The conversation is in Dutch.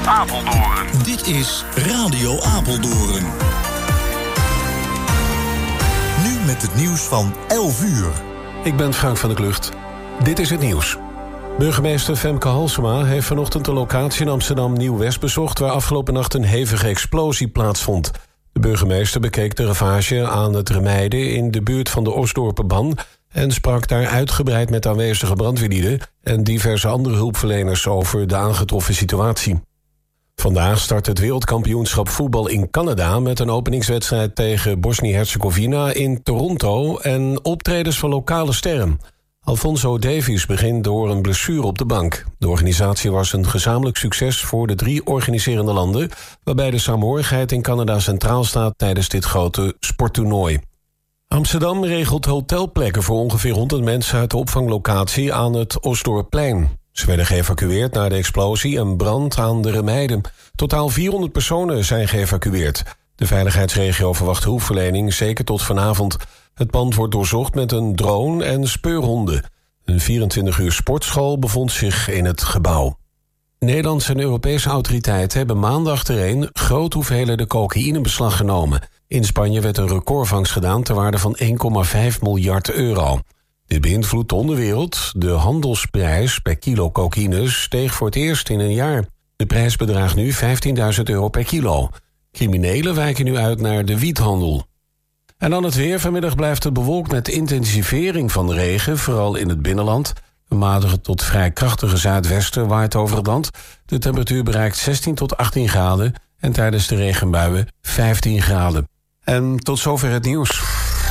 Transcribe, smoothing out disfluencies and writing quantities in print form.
Apeldoorn. Dit is Radio Apeldoorn. Nu met het nieuws van 11 uur. Ik ben Frank van der Klucht. Dit is het nieuws. Burgemeester Femke Halsema heeft vanochtend de locatie in Amsterdam Nieuw-West bezocht, waar afgelopen nacht een hevige explosie plaatsvond. De burgemeester bekeek de ravage aan het Remeiden in de buurt van de Osdorpenban en sprak daar uitgebreid met aanwezige brandweerlieden en diverse andere hulpverleners over de aangetroffen situatie. Vandaag start het wereldkampioenschap voetbal in Canada met een openingswedstrijd tegen Bosnië-Herzegovina in Toronto en optredens van lokale sterren. Alfonso Davies begint door een blessure op de bank. De organisatie was een gezamenlijk succes voor de 3 organiserende landen, waarbij de saamhorigheid in Canada centraal staat tijdens dit grote sporttoernooi. Amsterdam regelt hotelplekken voor ongeveer 100 mensen uit de opvanglocatie aan het Osdorpplein. Ze werden geëvacueerd na de explosie en brand aan de Remeiden. Totaal 400 personen zijn geëvacueerd. De veiligheidsregio verwacht hulpverlening zeker tot vanavond. Het pand wordt doorzocht met een drone en speurhonden. Een 24-uur sportschool bevond zich in het gebouw. Nederlandse en Europese autoriteiten hebben maanden achtereen grote hoeveelheden cocaïne in beslag genomen. In Spanje werd een recordvangst gedaan ter waarde van 1,5 miljard euro. Dit beïnvloedt de onderwereld. De handelsprijs per kilo cocaïne steeg voor het eerst in een jaar. De prijs bedraagt nu €15.000 per kilo. Criminelen wijken nu uit naar de wiethandel. En dan het weer. Vanmiddag blijft het bewolkt met intensivering van de regen, vooral in het binnenland. Een matige tot vrij krachtige zuidwesten waait over het land. De temperatuur bereikt 16 tot 18 graden en tijdens de regenbuien 15 graden. En tot zover het nieuws.